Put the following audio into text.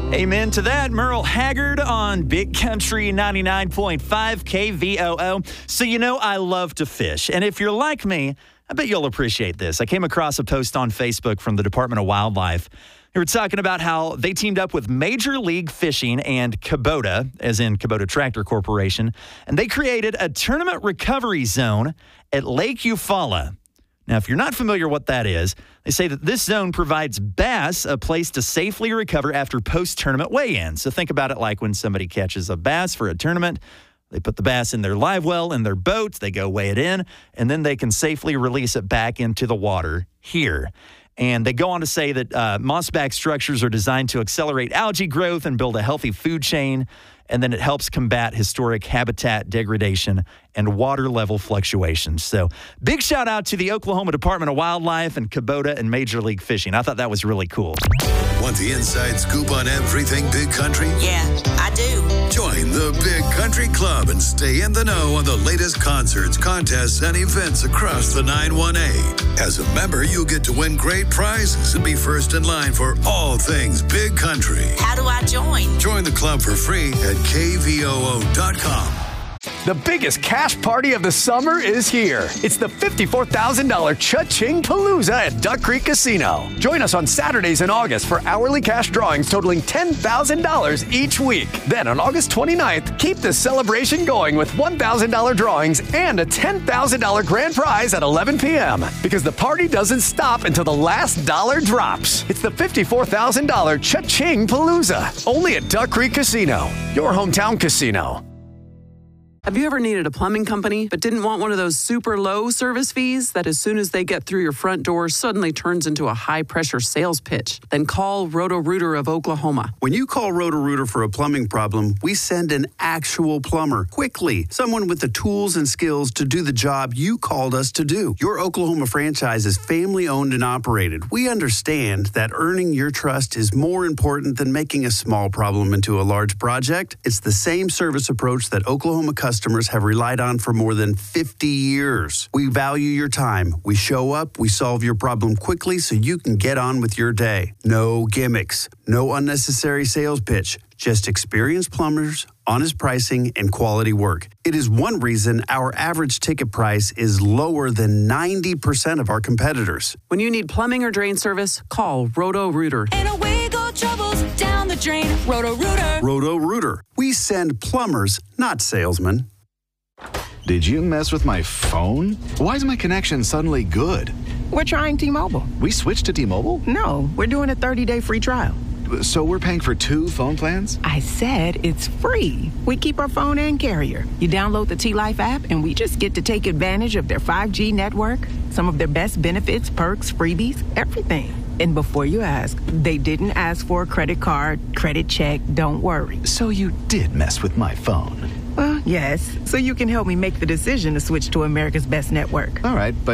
Amen to that. Merle Haggard on Big Country 99.5 KVOO. So you know I love to fish. And if you're like me, I bet you'll appreciate this. I came across a post on Facebook from the Department of Wildlife. They were talking about how they teamed up with Major League Fishing and Kubota, as in Kubota Tractor Corporation, and they created a tournament recovery zone at Lake Eufaula. Now, if you're not familiar what that is, they say that this zone provides bass a place to safely recover after post-tournament weigh-ins. So think about it like when somebody catches a bass for a tournament. They put the bass in their live well, in their boats, they go weigh it in, and then they can safely release it back into the water here. And they go on to say that mossback structures are designed to accelerate algae growth and build a healthy food chain. And then it helps combat historic habitat degradation and water level fluctuations. So big shout out to the Oklahoma Department of Wildlife and Kubota and Major League Fishing. I thought that was really cool. Want the inside scoop on everything Big Country? Yeah, I do. Join the Big Country Club and stay in the know on the latest concerts, contests, and events across the 918. As a member, you'll get to win great prizes and be first in line for all things Big Country. How do I join? Join the club for free at kvoo.com. The biggest cash party of the summer is here. It's the $54,000 Cha-Ching Palooza at Duck Creek Casino. Join us on Saturdays in August for hourly cash drawings totaling $10,000 each week. Then on August 29th, keep the celebration going with $1,000 drawings and a $10,000 grand prize at 11 p.m. Because the party doesn't stop until the last dollar drops. It's the $54,000 Cha-Ching Palooza. Only at Duck Creek Casino, your hometown casino. Have you ever needed a plumbing company but didn't want one of those super low service fees that as soon as they get through your front door suddenly turns into a high-pressure sales pitch? Then call Roto-Rooter of Oklahoma. When you call Roto-Rooter for a plumbing problem, we send an actual plumber, quickly, someone with the tools and skills to do the job you called us to do. Your Oklahoma franchise is family-owned and operated. We understand that earning your trust is more important than making a small problem into a large project. It's the same service approach that Oklahoma customers have relied on for more than 50 years. We value your time. We show up, we solve your problem quickly so you can get on with your day. No gimmicks, no unnecessary sales pitch, just experienced plumbers, honest pricing, and quality work. It is one reason our average ticket price is lower than 90% of our competitors. When you need plumbing or drain service, call Roto-Rooter. And away go troubles down the drain. Roto-Rooter. Roto-Rooter. We send plumbers, not salesmen. Did you mess with my phone? Why is my connection suddenly good? We're trying T-Mobile. We switched to T-Mobile? No, we're doing a 30-day free trial. So we're paying for 2 phone plans? I said it's free. We keep our phone and carrier. You download the T-Life app, and we just get to take advantage of their 5G network, some of their best benefits, perks, freebies, everything. And before you ask, they didn't ask for a credit card, credit check, don't worry. So you did mess with my phone? Well, yes. So you can help me make the decision to switch to America's Best Network. All right, but